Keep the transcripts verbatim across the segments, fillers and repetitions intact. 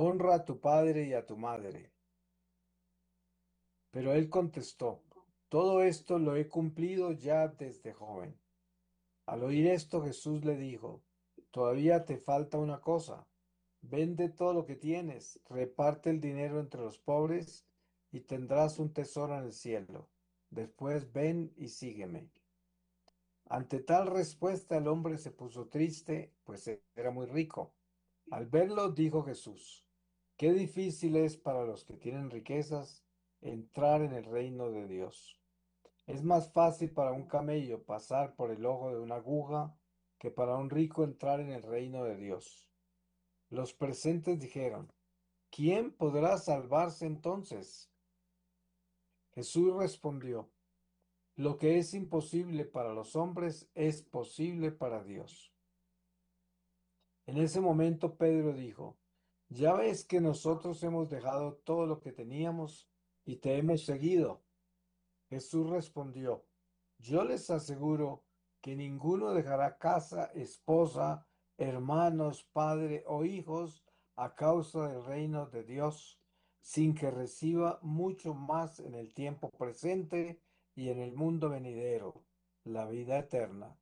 honra a tu padre y a tu madre. Pero él contestó, todo esto lo he cumplido ya desde joven. Al oír esto, Jesús le dijo, todavía te falta una cosa. Vende todo lo que tienes, reparte el dinero entre los pobres y tendrás un tesoro en el cielo. Después ven y sígueme. Ante tal respuesta el hombre se puso triste, pues era muy rico. Al verlo, dijo Jesús, qué difícil es para los que tienen riquezas entrar en el reino de Dios. Es más fácil para un camello pasar por el ojo de una aguja que para un rico entrar en el reino de Dios. Los presentes dijeron, ¿quién podrá salvarse entonces? Jesús respondió, lo que es imposible para los hombres es posible para Dios. En ese momento Pedro dijo, ya ves que nosotros hemos dejado todo lo que teníamos y te hemos seguido. Jesús respondió, yo les aseguro que ninguno dejará casa, esposa, hermanos, padre o hijos a causa del reino de Dios, sin que reciba mucho más en el tiempo presente y en el mundo venidero, la vida eterna.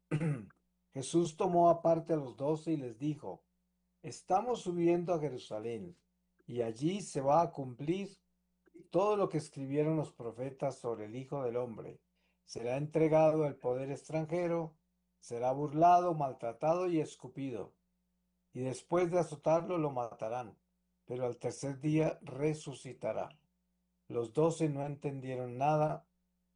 Jesús tomó aparte a los doce y les dijo, estamos subiendo a Jerusalén, y allí se va a cumplir todo lo que escribieron los profetas sobre el Hijo del Hombre. Será entregado al poder extranjero, será burlado, maltratado y escupido, y después de azotarlo lo matarán, pero al tercer día resucitará. Los doce no entendieron nada.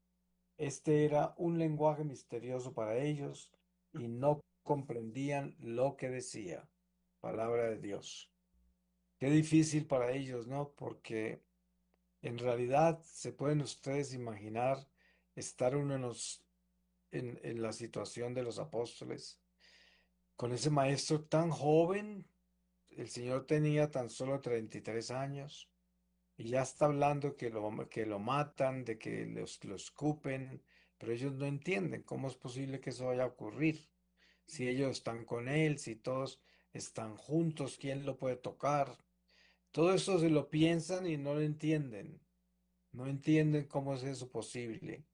Este era un lenguaje misterioso para ellos y no comprendían lo que decía. Palabra de Dios. Qué difícil para ellos, ¿no? Porque en realidad se pueden ustedes imaginar estar uno en, los- en, en la situación de los apóstoles, con ese maestro tan joven. El Señor tenía tan solo treinta y tres años. Y ya está hablando que lo, que lo matan, de que los, lo escupen, pero ellos no entienden cómo es posible que eso vaya a ocurrir. Si ellos están con él, si todos están juntos, ¿quién lo puede tocar? Todo eso se lo piensan y no lo entienden. No entienden cómo es eso posible.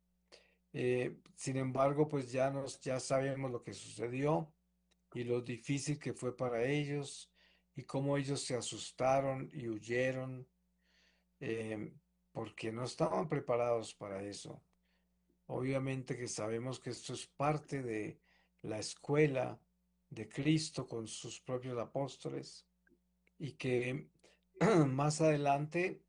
Eh, sin embargo, pues ya nos, ya sabemos lo que sucedió y lo difícil que fue para ellos y cómo ellos se asustaron y huyeron eh, porque no estaban preparados para eso. Obviamente que sabemos que esto es parte de la escuela de Cristo con sus propios apóstoles y que más adelante,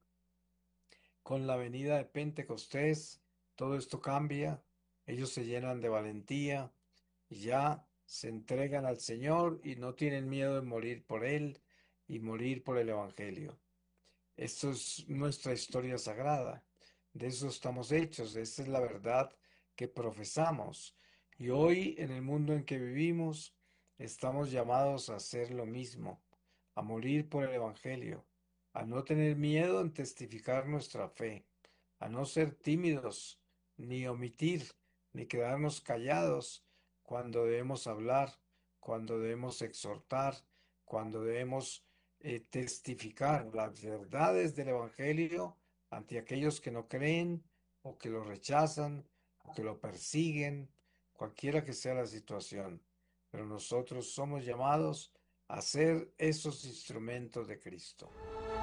con la venida de Pentecostés, todo esto cambia, ellos se llenan de valentía y ya se entregan al Señor y no tienen miedo de morir por Él y morir por el Evangelio. Esto es nuestra historia sagrada. De eso estamos hechos. Esta es la verdad que profesamos. Y hoy, en el mundo en que vivimos, estamos llamados a hacer lo mismo, a morir por el Evangelio, a no tener miedo en testificar nuestra fe, a no ser tímidos, ni omitir, ni quedarnos callados cuando debemos hablar, cuando debemos exhortar, cuando debemos eh, testificar las verdades del Evangelio ante aquellos que no creen o que lo rechazan o que lo persiguen, cualquiera que sea la situación. Pero nosotros somos llamados a ser esos instrumentos de Cristo.